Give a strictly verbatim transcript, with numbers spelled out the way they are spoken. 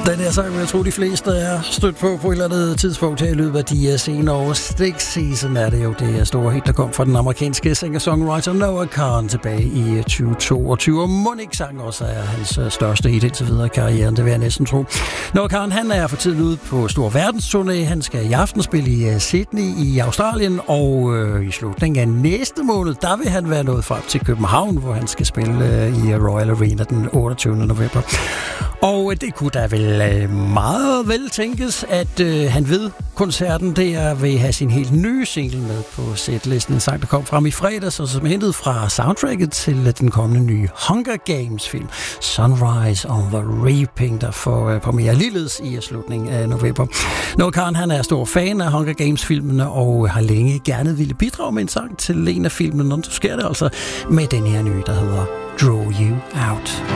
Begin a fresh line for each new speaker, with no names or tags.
Den her sang, jeg tror, de fleste er stødt på på et eller andet tidspunkt her i løbet af de senere år. Stick Season er det jo det store hit, der kom fra den amerikanske singer-songwriter Noah Kahan tilbage i tyve toogtyve. Og Monique sang også er hans største hit indtil videre i karrieren, det vil jeg næsten tro. Noah Kahan, han er for tiden ude på stor verdensturné. Han skal i aften spille i Sydney i Australien, og øh, i slutningen af næste måned, der vil han være nået frem til København, hvor han skal spille øh, i Royal Arena den otteogtyvende november. Og det kunne da vel øh, meget vel tænkes, at øh, han ved koncerten der vil have sin helt nye single med på setlisten. En sang, der kom frem i fredags, og som er hentet fra soundtracket til den kommende nye Hunger Games film Sunrise on the Reaping, der får øh, premiere ligeledes i slutningen af november. Noah Kahan, han er stor fan af Hunger Games filmene og har længe gerne ville bidrage med en sang til en af filmene, og så sker det altså med den her nye, der hedder Draw You Out.